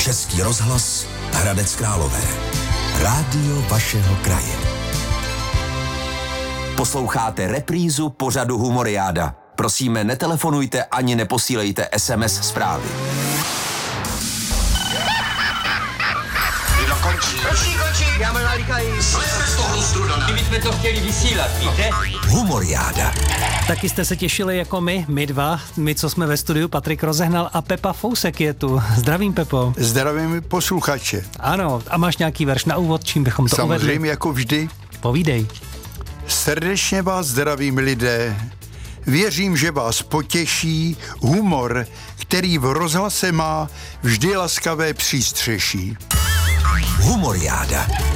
Český rozhlas Hradec Králové. Rádio vašeho kraje. Posloucháte reprízu pořadu Humoriáda. Prosíme, netelefonujte ani neposílejte SMS zprávy. Končí. Já mám nalíkají. Slezte z toho strudana. My jsme to chtěli vysílat, víte? Humoriáda. Taky jste se těšili jako my dva, co jsme ve studiu, Patrik Rozehnal a Pepa Fousek je tu. Zdravím, Pepo. Zdravím posluchače. Ano, a máš nějaký verš na úvod, čím bychom to uvedli? Samozřejmě jako vždy. Povídej. Srdečně vás zdravím, lidé. Věřím, že vás potěší humor, který v rozhlase má vždy laskavé přístřeší. Humoriáda.